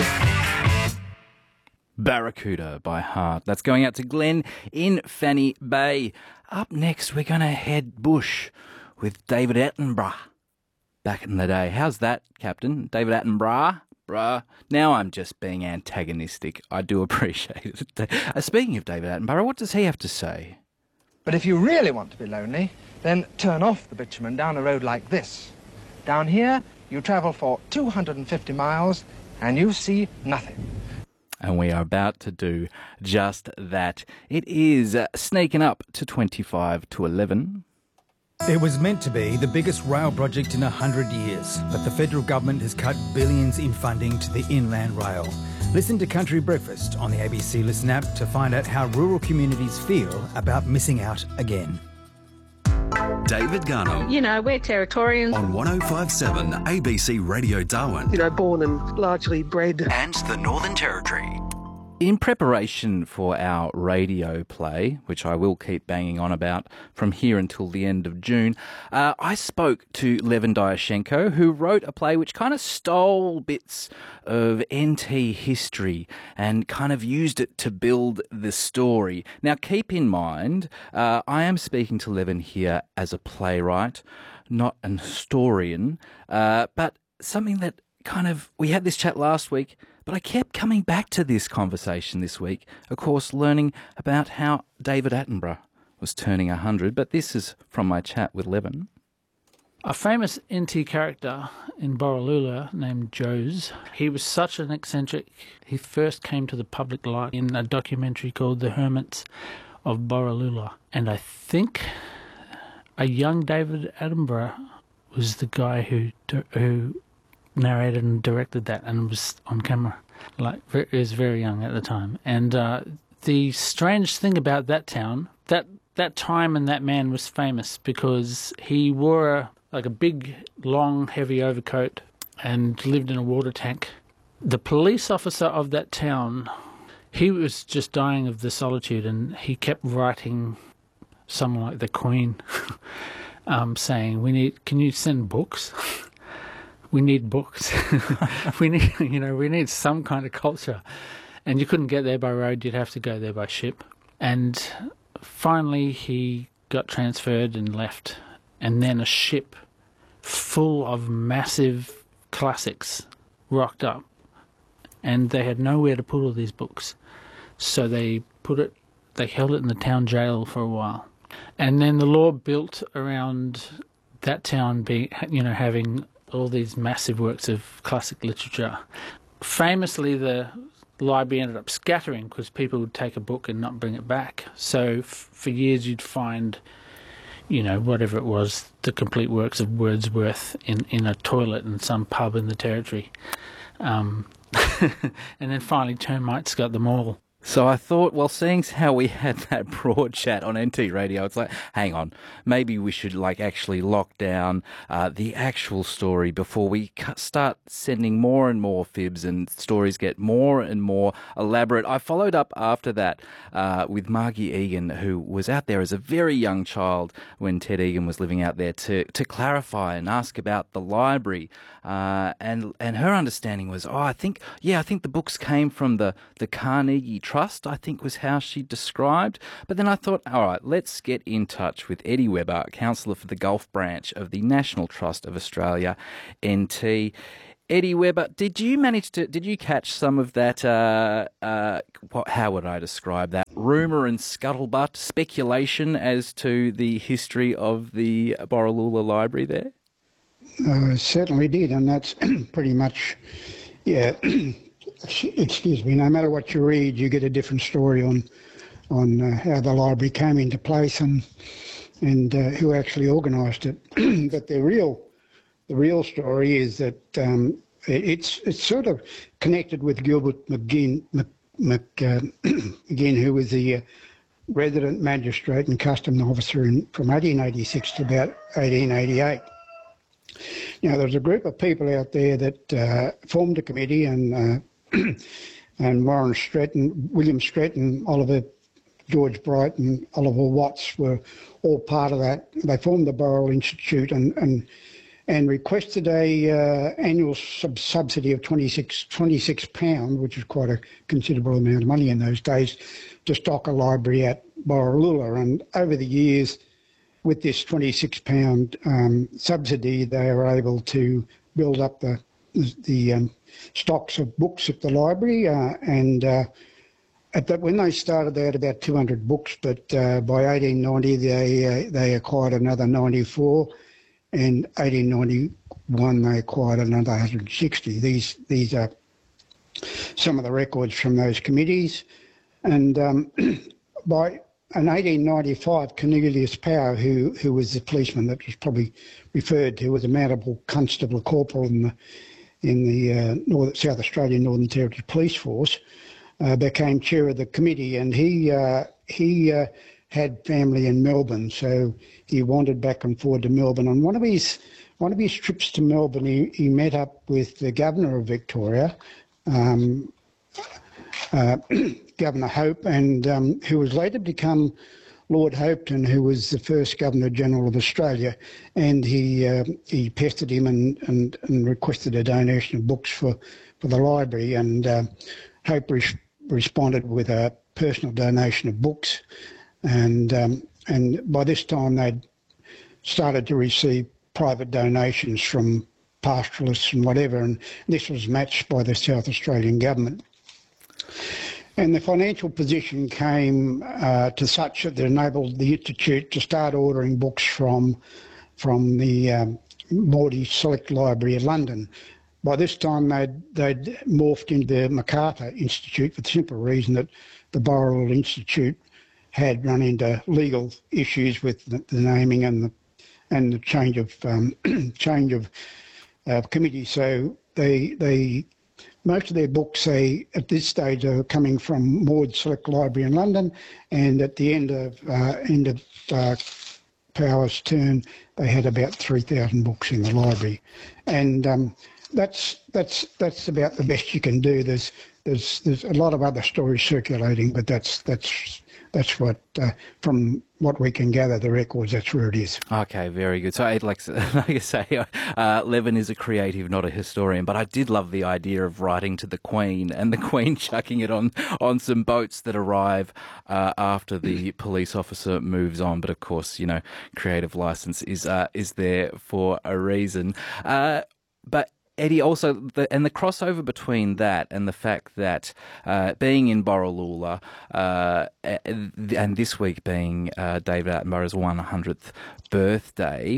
Barracuda by Heart. That's going out to Glenn in Fanny Bay. Up next, we're going to head bush with David Attenborough. Back in the day. How's that, Captain? David Attenborough? Bruh. Now I'm just being antagonistic. I do appreciate it. Speaking of David Attenborough, what does he have to say? But if you really want to be lonely, then turn off the bitumen down a road like this. Down here, you travel for 250 miles and you see nothing. And we are about to do just that. It is sneaking up to 25 to 11. It was meant to be the biggest rail project in 100 years, but the federal government has cut billions in funding to the Inland Rail. Listen to Country Breakfast on the ABC Listen app to find out how rural communities feel about missing out again. David Garnham. You know, we're Territorians. On 105.7 ABC Radio Darwin. You know, born and largely bred. And the Northern Territory. In preparation for our radio play, which I will keep banging on about from here until the end of June, I spoke to Levin Dyashenko, who wrote a play which kind of stole bits of NT history and kind of used it to build the story. Now, keep in mind, I am speaking to Levin here as a playwright, not an historian, but something that kind of, we had this chat last week, but I kept coming back to this conversation this week, of course, learning about how David Attenborough was turning 100, but this is from my chat with Levin. A famous NT character in Borroloola named Joes. He was such an eccentric. He first came to the public light in a documentary called The Hermits of Borroloola. And I think a young David Attenborough was the guy who narrated and directed that and was on camera. He was very young at the time. And the strange thing about that town, that time and that man was famous because he wore a big, long, heavy overcoat and lived in a water tank. The police officer of that town, he was just dying of the solitude, and he kept writing someone like the Queen saying, can you send books? We need books. we need some kind of culture. And you couldn't get there by road, you'd have to go there by ship. And finally he got transferred and left. And then a ship full of massive classics rocked up. And they had nowhere to put all these books. So they held it in the town jail for a while. And then the law built around that town having all these massive works of classic literature. Famously, the library ended up scattering because people would take a book and not bring it back. So for years you'd find, whatever it was, the complete works of Wordsworth in a toilet in some pub in the Territory. And then finally termites got them all. So I thought, well, seeing how we had that broad chat on NT Radio, it's like, hang on, maybe we should actually lock down the actual story before we start sending more and more fibs and stories get more and more elaborate. I followed up after that with Margie Egan, who was out there as a very young child when Ted Egan was living out there, to clarify and ask about the library. And her understanding was, I think the books came from the Carnegie Trust, I think was how she described. But then I thought, all right, let's get in touch with Eddie Webber, Councillor for the Gulf Branch of the National Trust of Australia, NT. Eddie Webber, did you catch some of that, how would I describe that, rumour and scuttlebutt, speculation as to the history of the Borroloola Library there? Certainly did, and that's pretty much, yeah, excuse me, no matter what you read, you get a different story on how the library came into place and who actually organised it. But the real story is that it's sort of connected with Gilbert McGinn, who was the resident magistrate and custom officer from 1886 to about 1888. Now, there was a group of people out there that formed a committee, and Warren Stretton, William Stretton, Oliver George Bright and Oliver Watts were all part of that. They formed the Borrell Institute, and and requested a annual subsidy of £26, which is quite a considerable amount of money in those days, to stock a library at Borroloola. And over the years, with this £26 subsidy, they were able to build up the stocks of books at the library. When they started, they had about 200 books, but by 1890 they acquired another 94, and 1891 they acquired another 160. These are some of the records from those committees, and by in 1895, Cornelius Power, who was the policeman that was probably referred to as a Mountable Constable Corporal in the South Australian Northern Territory Police Force, became chair of the committee, and he had family in Melbourne, so he wandered back and forward to Melbourne. On one of his trips to Melbourne, he met up with the Governor of Victoria, Governor Hope, and who was later to become Lord Hopetoun, who was the first Governor-General of Australia, and he pestered him and requested a donation of books for the library, and Hope responded with a personal donation of books, and by this time they'd started to receive private donations from pastoralists and whatever, and this was matched by the South Australian government. And the financial position came to such that it enabled the Institute to start ordering books from the Morley Select Library of London. By this time, they'd morphed into the Macarthur Institute for the simple reason that the Borroloola Institute had run into legal issues with the naming and the change of committee. So they most of their books, at this stage, are coming from Maud Select Library in London, and at the end of Power's term, they had about 3,000 books in the library, and that's about the best you can do. There's a lot of other stories circulating, but that's what from what we can gather, the records, that's where it is. Okay, very good. So, like I say, Levin is a creative, not a historian, but I did love the idea of writing to the Queen and the Queen chucking it on some boats that arrive after the police officer moves on. But of course, creative license is there for a reason. But Eddie, also, the crossover between that and the fact that being in Borroloola and this week being David Attenborough's 100th birthday,